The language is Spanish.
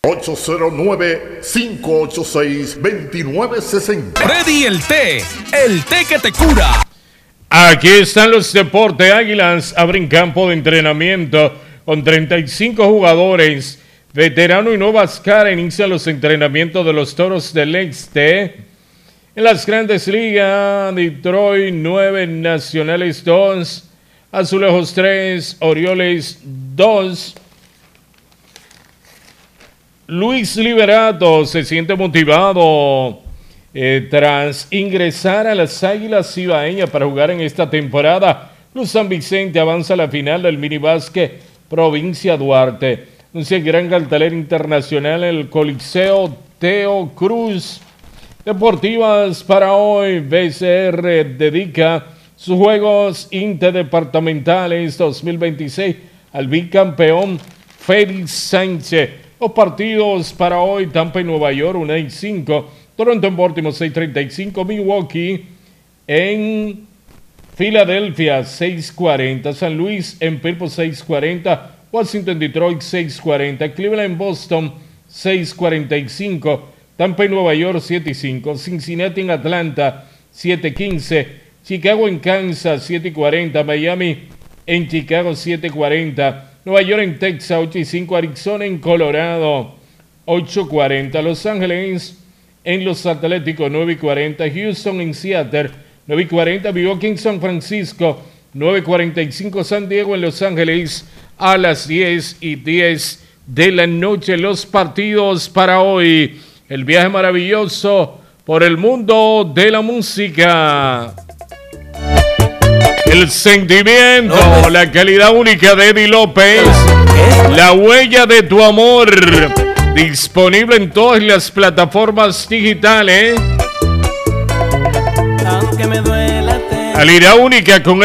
809-586-2960. Freddy el té que te cura. Aquí están los Deportes Águilas. Abren campo de entrenamiento con 35 jugadores. Veterano y Nuevas Caras inician los entrenamientos de los Toros del Este. En las Grandes Ligas, Detroit 9, Nacionales 2, Azulejos 3, Orioles 2. Luis Liberato se siente motivado tras ingresar a las Águilas Cibaeñas para jugar en esta temporada. Luz San Vicente avanza a la final del minibásquet Provincia Duarte. Anuncia gran cartelera internacional en el Coliseo Teo Cruz. Deportivas para hoy. BCR dedica sus Juegos Interdepartamentales 2026 al bicampeón Félix Sánchez. Los partidos para hoy: Tampa y Nueva York 1:05, Toronto en Baltimore 6:35, Milwaukee en Filadelfia 6:40, San Luis en Pittsburgh 6:40, Washington Detroit 6:40, Cleveland en Boston 6:45, Tampa en Nueva York 7:05, Cincinnati en Atlanta 7:15, Chicago en Kansas 7:40, Miami en Chicago 7:40, Nueva York en Texas 8:05, Arizona en Colorado 8:40, Los Ángeles en Los Atléticos 9:40, Houston en Seattle 9:40, Milwaukee en San Francisco 9:45, San Diego en Los Ángeles a las 10:10 de la noche. Los partidos para hoy: el viaje maravilloso por el mundo de la música, el sentimiento, la calidad única de Eddie López, La Huella de tu Amor, disponible en todas las plataformas digitales. Calidad única con